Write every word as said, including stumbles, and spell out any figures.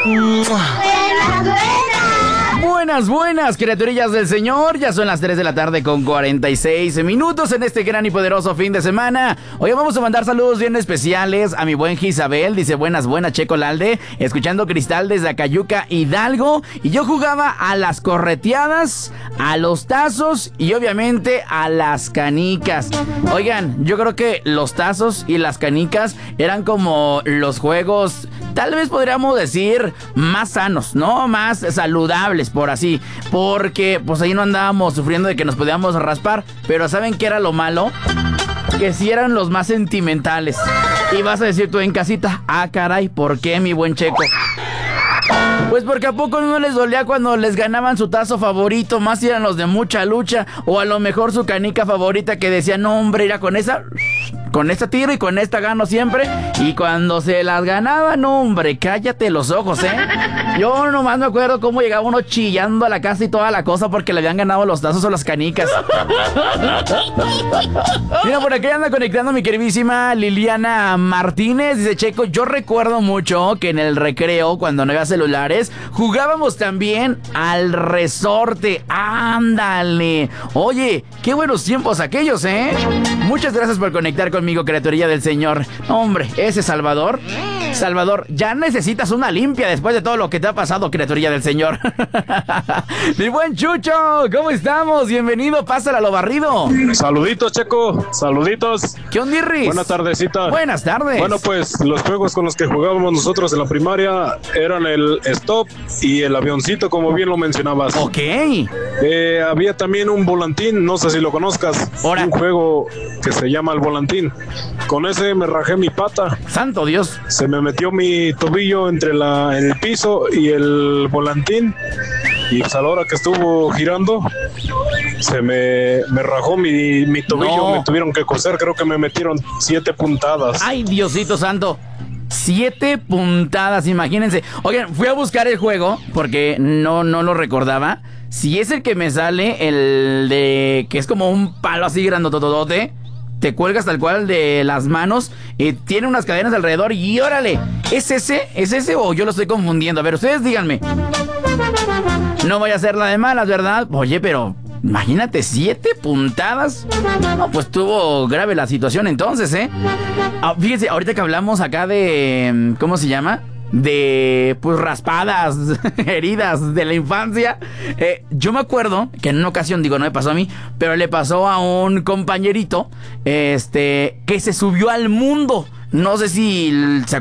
Buenas, buenas. Buenas, buenas, criaturillas del Señor. Ya son las tres de la tarde con cuarenta y seis minutos en este gran y poderoso fin de semana. Hoy vamos a mandar saludos bien especiales a mi buen Isabel. Dice buenas, buenas, Checo Lalde. Escuchando Cristal desde Acayuca, Hidalgo. Y yo jugaba a las correteadas, a los tazos y obviamente a las canicas. Oigan, yo creo que los tazos y las canicas eran como los juegos, tal vez podríamos decir, más sanos, ¿no? Más saludables, por así. Porque pues ahí no andábamos sufriendo de que nos podíamos raspar. Pero ¿saben qué era lo malo? Que sí eran los más sentimentales. Y vas a decir tú en casita, ah, caray, ¿por qué, mi buen Checo? Pues porque a poco no les dolía cuando les ganaban su tazo favorito, más si eran los de mucha lucha, o a lo mejor su canica favorita que decía, no hombre, era con esa, con esta tiro y con esta gano siempre. Y cuando se las ganaba, no hombre, cállate los ojos, ¿eh? Yo nomás me acuerdo cómo llegaba uno chillando a la casa y toda la cosa porque le habían ganado los tazos o las canicas. Mira, por aquí anda conectando mi queridísima Liliana Martínez. Dice, Checo, yo recuerdo mucho que en el recreo, cuando no había celulares, jugábamos también al resorte. ¡Ándale! Oye, qué buenos tiempos aquellos, ¿eh? Muchas gracias por conectar conmigo, criaturilla del Señor. Hombre, ese Salvador, Salvador, ya necesitas una limpia después de todo lo que te ha pasado, criaturilla del Señor. Mi buen Chucho, ¿cómo estamos? Bienvenido, pásala a lo barrido. Saluditos, Checo, saluditos. ¿Qué ondirris? Buenas tardecitas. Buenas tardes. Bueno, pues los juegos con los que jugábamos nosotros en la primaria eran el stop y el avioncito, como bien lo mencionabas. Ok. Eh, había también un volantín, no sé si lo conozcas. Ahora. Un juego que se llama el volantín. Con ese me rajé mi pata. Santo Dios. Se me metió mi tobillo entre la, el piso y el volantín. Y pues a la hora que estuvo girando, se me, me rajó mi, mi tobillo. No. Me tuvieron que coser, creo que me metieron siete puntadas. Ay, Diosito santo. Siete puntadas, imagínense. Oigan, fui a buscar el juego porque no, no lo recordaba. Si es el que me sale, el de que es como un palo así grandototote, te cuelgas tal cual de las manos, y tiene unas cadenas alrededor y órale, ¿es ese? ¿Es ese o yo lo estoy confundiendo? A ver, ustedes díganme. No vaya a ser la de malas, ¿verdad? Oye, pero imagínate, siete puntadas. No, pues tuvo grave la situación entonces, ¿eh? Ah, fíjense, ahorita que hablamos acá de... ¿cómo se llama? De, pues, raspadas, heridas de la infancia. Eh, yo me acuerdo que en una ocasión, digo, no me pasó a mí, pero le pasó a un compañerito, este, que se subió al mundo. No sé si se